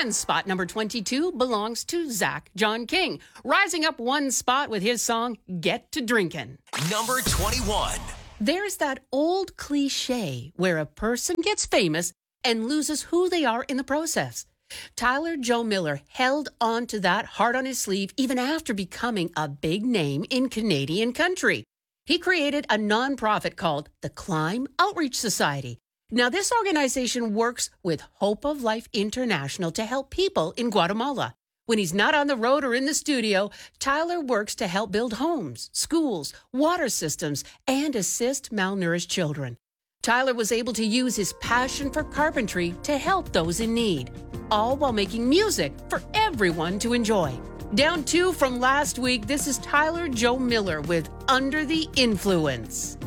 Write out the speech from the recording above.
And spot number 22 belongs to Zach John King, rising up one spot with his song, Get to Drinkin'. Number 21. There's that old cliche where a person gets famous and loses who they are in the process. Tyler Joe Miller held on to that heart on his sleeve even after becoming a big name in Canadian country. He created a nonprofit called the Climb Outreach Society. Now, this organization works with Hope of Life International to help people in Guatemala. When he's not on the road or in the studio, Tyler works to help build homes, schools, water systems, and assist malnourished children. Tyler was able to use his passion for carpentry to help those in need, all while making music for everyone to enjoy. Down 2 from last week, this is Tyler Joe Miller with Under the Influence.